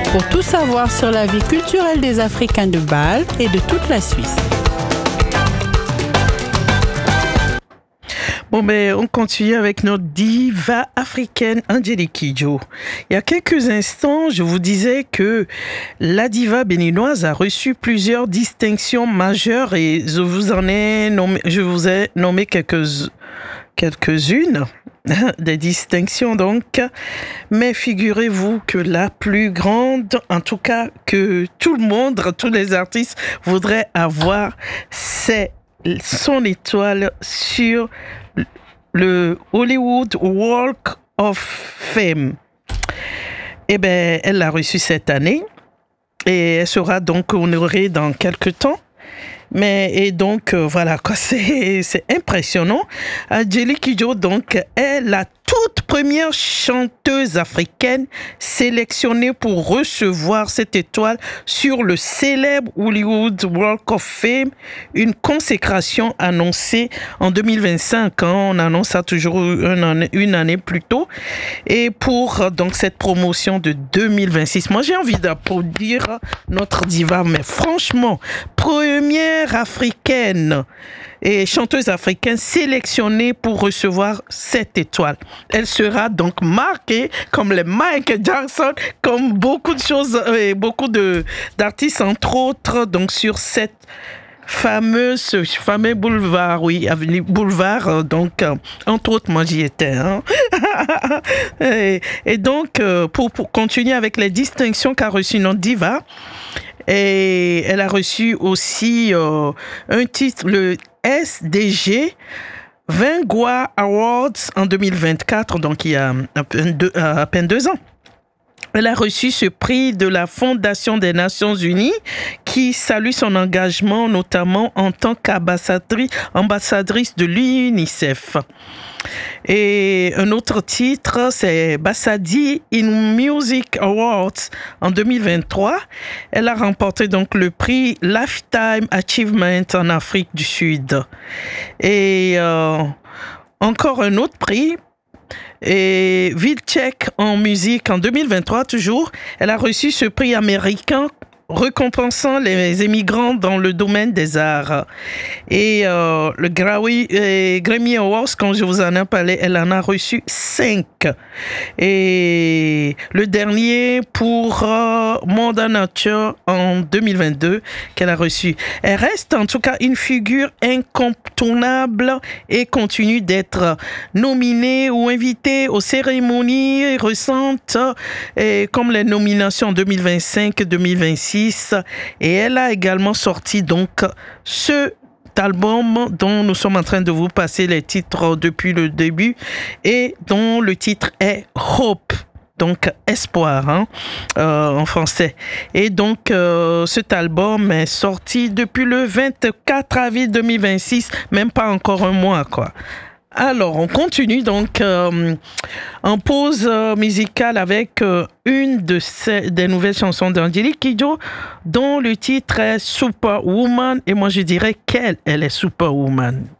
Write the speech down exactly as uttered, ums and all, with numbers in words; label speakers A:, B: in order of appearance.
A: pour tout savoir sur la vie culturelle des Africains de Bâle et de toute la Suisse.
B: Bon, ben, on continue avec notre diva africaine Angélique Kidjo. Il y a quelques instants, je vous disais que la diva béninoise a reçu plusieurs distinctions majeures et je vous en ai nommé, je vous ai nommé quelques, quelques-unes des distinctions donc. Mais figurez-vous que la plus grande, en tout cas que tout le monde, tous les artistes voudraient avoir, c'est son étoile sur le Hollywood Walk of Fame. Eh bien, elle l'a reçu cette année et elle sera donc honorée dans quelques temps. Mais, et donc, euh, voilà, quoi, c'est, c'est impressionnant. Angélique Kidjo, donc, est la toute première chanteuse africaine sélectionnée pour recevoir cette étoile sur le célèbre Hollywood Walk of Fame, une consécration annoncée en deux mille vingt-cinq. Hein, on annonce ça toujours une année, une année plus tôt. Et pour donc cette promotion de deux mille vingt-six, moi j'ai envie d'applaudir notre diva, mais franchement, première africaine et chanteuse africaine sélectionnée pour recevoir cette étoile. Elle sera donc marquée comme les Michael Jackson, comme beaucoup de choses, et beaucoup de, d'artistes, entre autres, donc sur cette fameuse, ce fameux boulevard, oui, avenue Boulevard, donc, euh, entre autres, moi j'y étais. Hein. et, et donc, euh, pour, pour continuer avec les distinctions qu'a reçues notre diva, et elle a reçu aussi euh, un titre, le S D G Vingwa Awards en deux mille vingt-quatre, donc il y a à peine deux, à peine deux ans. Elle a reçu ce prix de la Fondation des Nations Unies qui salue son engagement notamment en tant qu'ambassadrice ambassadrice de l'UNICEF. Et un autre titre, c'est Bassadi in Music Awards en deux mille vingt-trois. Elle a remporté donc le prix Lifetime Achievement en Afrique du Sud. Et euh, encore un autre prix, et Vilcek en musique en deux mille vingt-trois toujours. Elle a reçu ce prix américain récompensant les émigrants dans le domaine des arts. Et euh, le Grammy, euh, Grammy Awards, quand je vous en ai parlé, elle en a reçu cinq. Et le dernier pour euh, Mother Nature en deux mille vingt-deux qu'elle a reçu. Elle reste en tout cas une figure incontournable et continue d'être nominée ou invitée aux cérémonies récentes et comme les nominations en deux mille vingt-cinq deux mille vingt-six. Et elle a également sorti donc ce album dont nous sommes en train de vous passer les titres depuis le début et dont le titre est Hope, donc espoir hein, euh, en français. Et donc euh, cet album est sorti depuis le vingt-quatre avril deux mille vingt-six, même pas encore un mois quoi. Alors, on continue donc euh, en pause euh, musicale avec euh, une de ces, des nouvelles chansons d'Angélique Kidjo dont le titre est Superwoman et moi je dirais qu'elle elle est Superwoman.